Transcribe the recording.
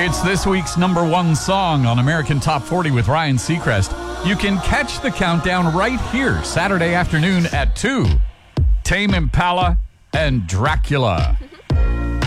It's this week's number one song on American Top 40 with Ryan Seacrest. You can catch the countdown right here, Saturday afternoon at 2. Tame Impala and Dracula.